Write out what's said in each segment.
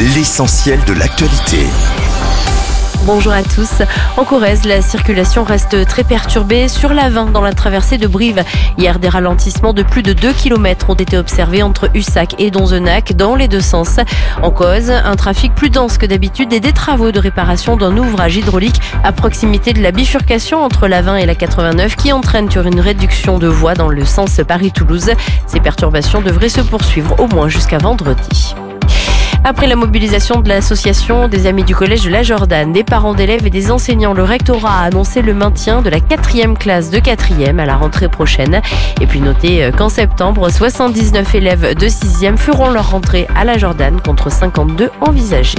l'essentiel de l'actualité. Bonjour à tous. En Corrèze, la circulation reste très perturbée sur la 20 dans la traversée de Brive. Hier, des ralentissements de plus de 2 km ont été observés entre Ussac et Donzenac dans les deux sens. En cause, un trafic plus dense que d'habitude et des travaux de réparation d'un ouvrage hydraulique à proximité de la bifurcation entre la 20 et la 89 qui entraînent sur une réduction de voies dans le sens Paris-Toulouse. Ces perturbations devraient se poursuivre au moins jusqu'à vendredi. Après la mobilisation de l'association des Amis du Collège de la Jordane, des parents d'élèves et des enseignants, le rectorat a annoncé le maintien de la 4e classe de 4e à la rentrée prochaine. Et puis notez qu'en septembre, 79 élèves de 6e feront leur rentrée à la Jordane contre 52 envisagés.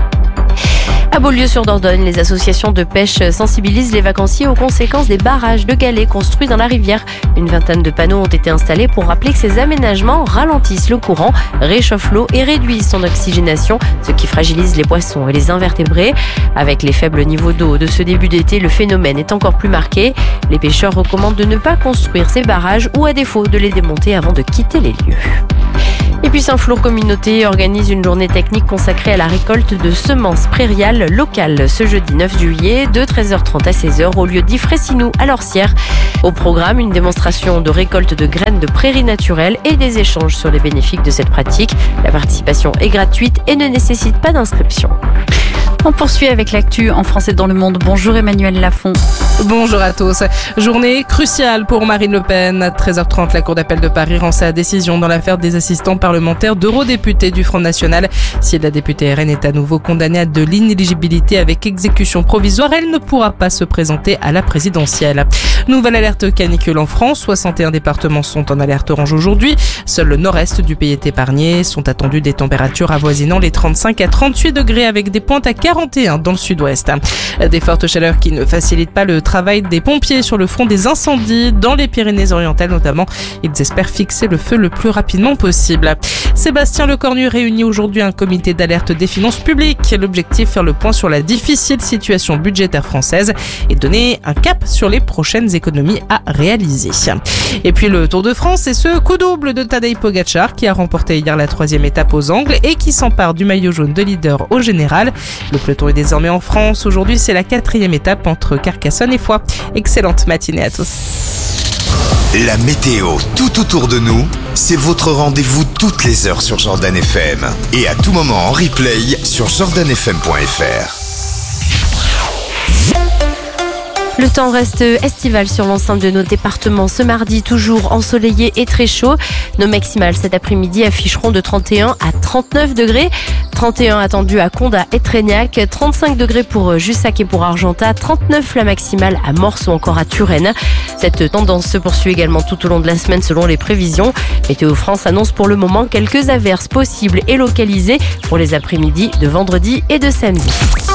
À Beaulieu-sur-Dordogne, les associations de pêche sensibilisent les vacanciers aux conséquences des barrages de galets construits dans la rivière. Une vingtaine de panneaux ont été installés pour rappeler que ces aménagements ralentissent le courant, réchauffent l'eau et réduisent son oxygénation, ce qui fragilise les poissons et les invertébrés. Avec les faibles niveaux d'eau de ce début d'été, le phénomène est encore plus marqué. Les pêcheurs recommandent de ne pas construire ces barrages ou à défaut de les démonter avant de quitter les lieux. Et puis Saint-Flour Communauté organise une journée technique consacrée à la récolte de semences prairiales locales ce jeudi 9 juillet de 13h30 à 16h au lieu d'Ifressinou à l'Orcière. Au programme, une démonstration de récolte de graines de prairies naturelles et des échanges sur les bénéfices de cette pratique. La participation est gratuite et ne nécessite pas d'inscription. On poursuit avec l'actu en français dans le monde. Bonjour Emmanuel Lafont. Bonjour à tous. Journée cruciale pour Marine Le Pen. À 13h30, la Cour d'appel de Paris rend sa décision dans l'affaire des assistants parlementaires d'eurodéputés du Front National. Si la députée RN est à nouveau condamnée à de l'inéligibilité avec exécution provisoire, elle ne pourra pas se présenter à la présidentielle. Nouvelle alerte canicule en France. 61 départements sont en alerte orange aujourd'hui. Seul le nord-est du pays est épargné. Sont attendues des températures avoisinant les 35 à 38 degrés avec des pointes à 41 dans le sud-ouest. Des fortes chaleurs qui ne facilitent pas le travail des pompiers sur le front des incendies dans les Pyrénées-Orientales notamment. Ils espèrent fixer le feu le plus rapidement possible. Sébastien Lecornu réunit aujourd'hui un comité d'alerte des finances publiques. L'objectif, faire le point sur la difficile situation budgétaire française et donner un cap sur les prochaines économies à réaliser. Et puis le Tour de France et ce coup double de Tadej Pogačar qui a remporté hier la 3e étape aux Angles et qui s'empare du maillot jaune de leader au général. Le peloton est désormais en France. Aujourd'hui, c'est la 4e étape entre Carcassonne et Foix. Excellente matinée à tous. La météo tout autour de nous, c'est votre rendez-vous toutes les heures sur Jordan FM. Et à tout moment en replay sur jordanfm.fr. Le temps reste estival sur l'ensemble de nos départements. Ce mardi, toujours ensoleillé et très chaud. Nos maximales cet après-midi afficheront de 31 à 39 degrés. 31 attendus à Condat et Trégnac, 35 degrés pour Jussac et pour Argentat, 39 la maximale à Mors ou encore à Turenne. Cette tendance se poursuit également tout au long de la semaine selon les prévisions. Météo France annonce pour le moment quelques averses possibles et localisées pour les après-midi de vendredi et de samedi.